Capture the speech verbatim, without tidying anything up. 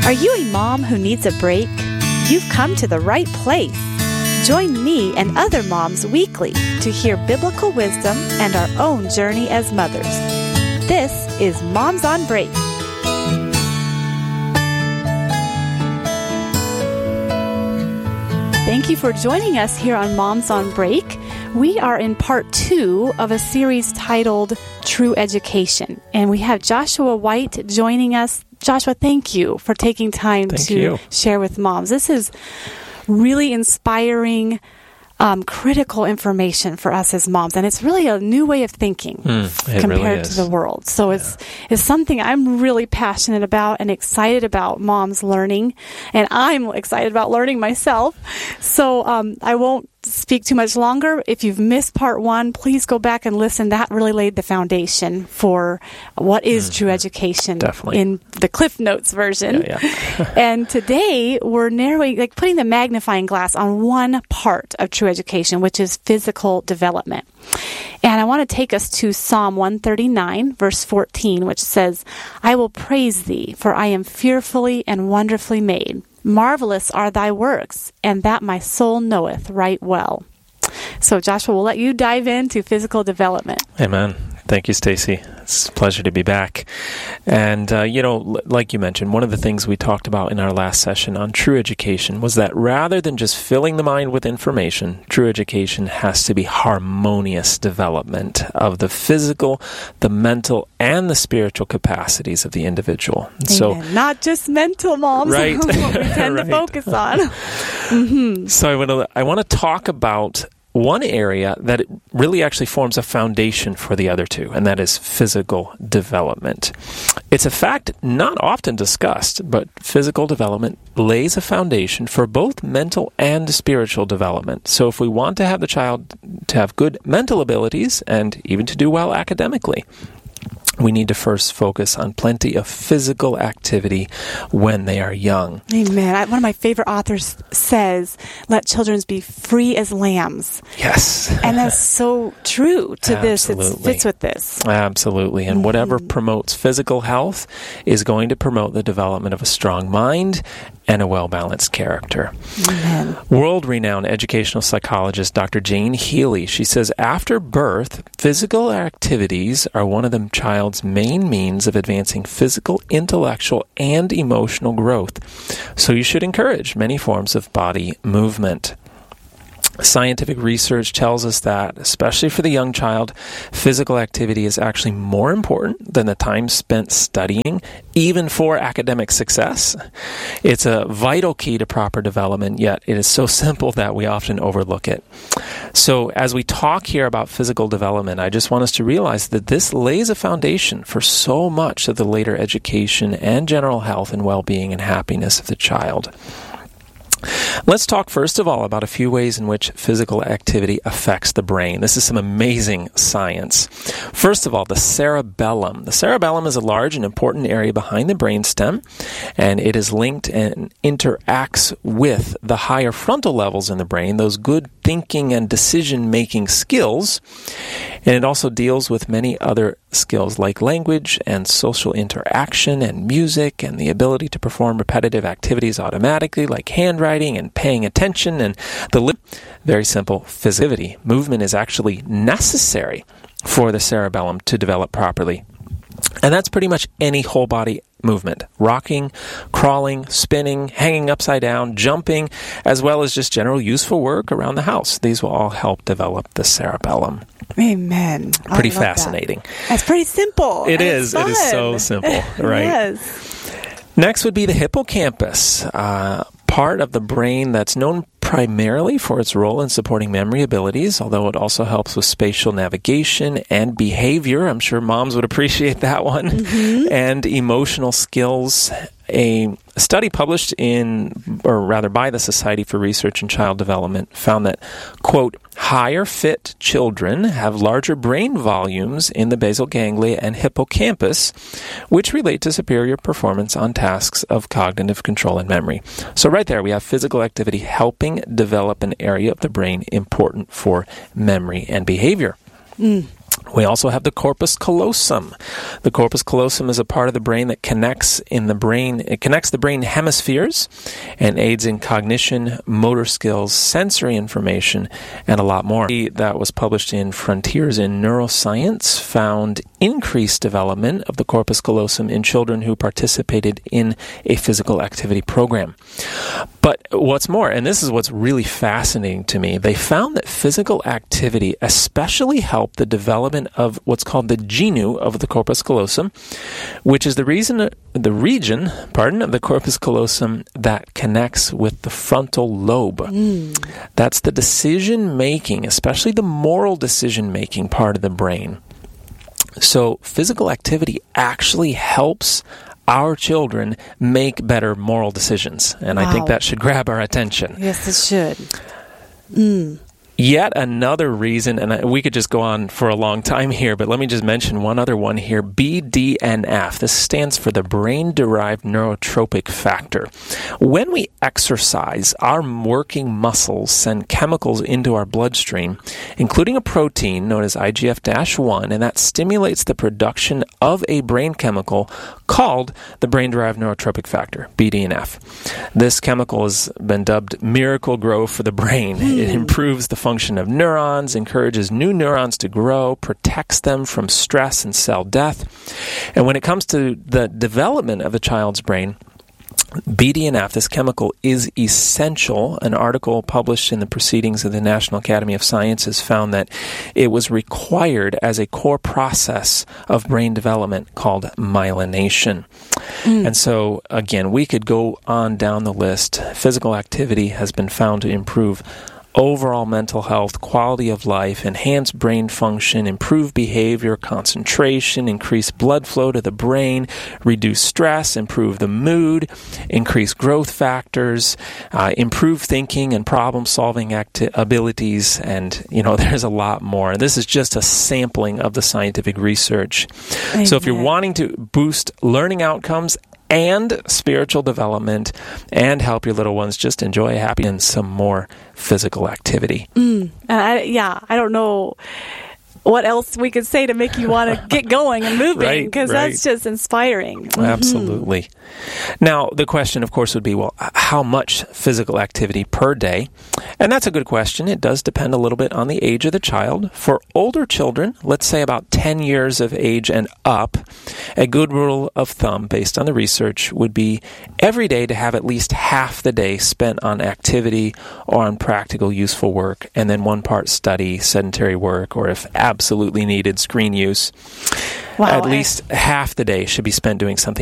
Are you a mom who needs a break? You've come to the right place. Join me and other moms weekly to hear biblical wisdom and our own journey as mothers. This is Moms on Break. Thank you for joining us here on Moms on Break. We are in part two of a series titled True Education, and we have Joshua White joining us. Joshua, thank you for taking time thank to you. share with moms. This is really inspiring, um, critical information for us as moms, and it's really a new way of thinking mm, compared really to the world. So yeah. it's it's something I'm really passionate about and excited about moms learning, and I'm excited about learning myself. So um, I won't speak too much longer. If you've missed part one, please go back and listen. That really laid the foundation for what is mm, true education definitely. In the Cliff Notes version. Yeah, yeah. And today we're narrowing, like putting the magnifying glass on one part of true education, which is physical development. And I want to take us to Psalm one thirty-nine, verse fourteen, which says, I will praise thee, for I am fearfully and wonderfully made. Marvelous are thy works, and that my soul knoweth right well. So, Joshua, we'll let you dive into physical development. Amen. Thank you, Stacy. It's a pleasure to be back. And, uh, you know, l- like you mentioned, one of the things we talked about in our last session on true education was that rather than just filling the mind with information, true education has to be harmonious development of the physical, the mental, and the spiritual capacities of the individual. Amen. So, not just mental, moms. Right. What we tend right. to focus on. mm-hmm. So I want to I want to talk about one area that it really actually forms a foundation for the other two, and that is physical development. It's a fact not often discussed, but physical development lays a foundation for both mental and spiritual development. So if we want to have the child to have good mental abilities and even to do well academically, we need to first focus on plenty of physical activity when they are young. Amen. I, one of my favorite authors says, let children be free as lambs. Yes. And that's so true to this. It fits with this. Absolutely. And mm-hmm. whatever promotes physical health is going to promote the development of a strong mind and a well-balanced character. Amen. World-renowned educational psychologist Doctor Jane Healy, she says, after birth, physical activities are one of the child's main means of advancing physical, intellectual, and emotional growth. So you should encourage many forms of body movement. Scientific research tells us that, especially for the young child, physical activity is actually more important than the time spent studying, even for academic success. It's a vital key to proper development, yet it is so simple that we often overlook it. So as we talk here about physical development, I just want us to realize that this lays a foundation for so much of the later education and general health and well-being and happiness of the child. Let's talk first of all about a few ways in which physical activity affects the brain. This is some amazing science. First of all, the cerebellum. The cerebellum is a large and important area behind the brainstem, and it is linked and interacts with the higher frontal levels in the brain, those good thinking and decision-making skills. And it also deals with many other skills like language and social interaction and music and the ability to perform repetitive activities automatically like handwriting and paying attention and the lip. Very simple physicality. Movement is actually necessary for the cerebellum to develop properly. And that's pretty much any whole body movement. Rocking, crawling, spinning, hanging upside down, jumping, as well as just general useful work around the house. These will all help develop the cerebellum. Amen. Pretty fascinating. That. That's pretty simple. It is. It is so simple, right? Yes. Next would be the hippocampus, uh, part of the brain that's known primarily for its role in supporting memory abilities, although it also helps with spatial navigation and behavior. I'm sure moms would appreciate that one. Mm-hmm. And emotional skills. A study published in, or rather by the Society for Research in Child Development found that, quote, higher fit children have larger brain volumes in the basal ganglia and hippocampus, which relate to superior performance on tasks of cognitive control and memory. So right there we have physical activity helping develop an area of the brain important for memory and behavior. Mm. We also have the corpus callosum. The corpus callosum is a part of the brain that connects in the brain. It connects the brain hemispheres and aids in cognition, motor skills, sensory information, and a lot more. That was published in Frontiers in Neuroscience found increased development of the corpus callosum in children who participated in a physical activity program. But what's more, and this is what's really fascinating to me, they found that physical activity especially helped the development of what's called the genu of the corpus callosum, which is the reason, the region, pardon, of the corpus callosum that connects with the frontal lobe. Mm. That's the decision-making, especially the moral decision-making part of the brain. So physical activity actually helps our children make better moral decisions, and wow. I think that should grab our attention. Yes, it should. Mm. Yet another reason, and we could just go on for a long time here, but let me just mention one other one here, B D N F. This stands for the brain-derived neurotropic factor. When we exercise, our working muscles send chemicals into our bloodstream, including a protein known as I G F one, and that stimulates the production of a brain chemical called the brain-derived neurotropic factor, B D N F. This chemical has been dubbed miracle grow for the brain. Mm. It improves the function of neurons, encourages new neurons to grow, protects them from stress and cell death. And when it comes to the development of a child's brain, B D N F, this chemical, is essential. An article published in the Proceedings of the National Academy of Sciences found that it was required as a core process of brain development called myelination. Mm. And so, again, we could go on down the list. Physical activity has been found to improve overall mental health, quality of life, enhance brain function, improve behavior, concentration, increase blood flow to the brain, reduce stress, improve the mood, increase growth factors, uh, improve thinking and problem-solving acti- abilities, and, you know, there's a lot more. This is just a sampling of the scientific research. Amen. So if you're wanting to boost learning outcomes and spiritual development and help your little ones just enjoy happy and some more physical activity. Mm. I, yeah, I don't know what else we could say to make you want to get going and moving, because right, right. that's just inspiring. Mm-hmm. Absolutely. Now, the question, of course, would be, well, how much physical activity per day? And that's a good question. It does depend a little bit on the age of the child. For older children, let's say about ten years of age and up, a good rule of thumb based on the research would be every day to have at least half the day spent on activity or on practical, useful work, and then one part study, sedentary work, or if absolutely needed, screen use. Wow, at I... least half the day should be spent doing something